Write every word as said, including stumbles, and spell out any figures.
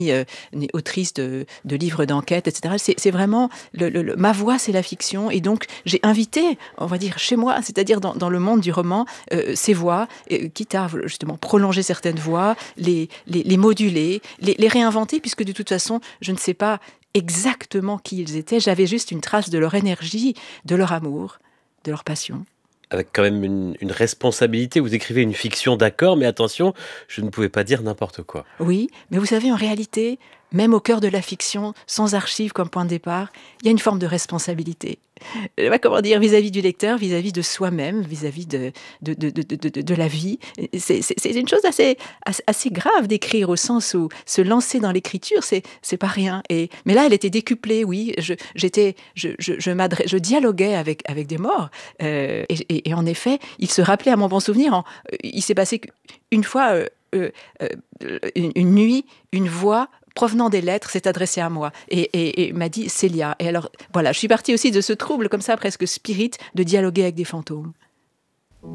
euh, une autrice de, de livres d'enquête, et cetera. C'est, c'est vraiment, le, le, le, ma voix, c'est la fiction. Et donc, j'ai invité, on va dire, chez moi, c'est-à-dire dans, dans le monde du roman, euh, ces voix, euh, quitte à justement prolonger certaines voix, les, les, les moduler, les, les réinventer, puisque de toute façon, je ne sais pas exactement qui ils étaient. J'avais juste une trace de leur énergie, de leur amour, de leur passion. Avec quand même une, une responsabilité. Vous écrivez une fiction, d'accord, mais attention, je ne pouvais pas dire n'importe quoi. Oui, mais vous savez, en réalité, même au cœur de la fiction, sans archives comme point de départ, il y a une forme de responsabilité. Euh, comment dire, vis-à-vis du lecteur, vis-à-vis de soi-même, vis-à-vis de, de, de, de, de, de, de la vie. C'est, c'est, c'est une chose assez, assez grave d'écrire, au sens où se lancer dans l'écriture, c'est, c'est pas rien. Et, mais là, elle était décuplée, oui. Je, j'étais, je, je, je, je dialoguais avec, avec des morts. Euh, et, et, et en effet, il se rappelait à mon bon souvenir, en, il s'est passé une fois... Euh, Euh, euh, une, une nuit, une voix provenant des lettres s'est adressée à moi et, et, et m'a dit Célia. Et alors, voilà, je suis partie aussi de ce trouble comme ça, presque spirit, de dialoguer avec des fantômes.